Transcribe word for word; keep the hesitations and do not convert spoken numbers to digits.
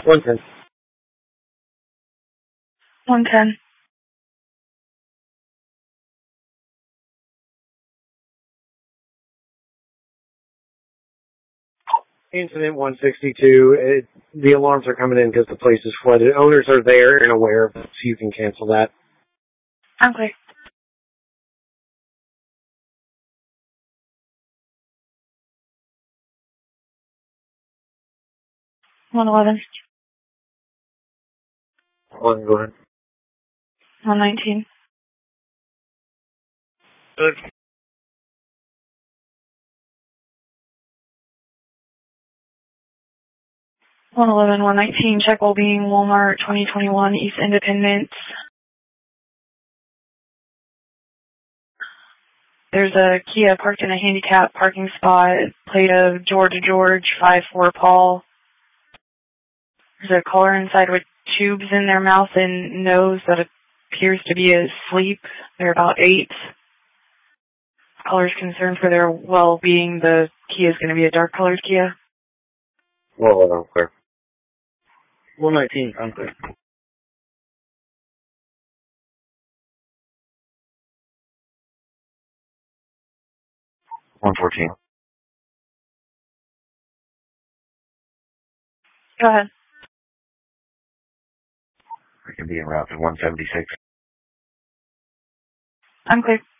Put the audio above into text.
one ten. one ten. Incident one sixty-two. It, the alarms are coming in because the place is flooded. Owners are there and aware of it, so you can cancel that. I'm clear. one eleven. One, go ahead. one nineteen. Good. one eleven, one nineteen, check well-being, Walmart, twenty twenty-one, East Independence. There's a Kia parked in a handicap parking spot, plate of George George, five four Paul. There's a caller inside with tubes in their mouth and nose that appears to be asleep. They're about eight. Caller's concerned for their well-being. The Kia is going to be a dark-colored Kia. Well, well, I'm clear. one nineteen, I'm clear. one fourteen. Go ahead. I can be en route to one seventy-six. I'm clear.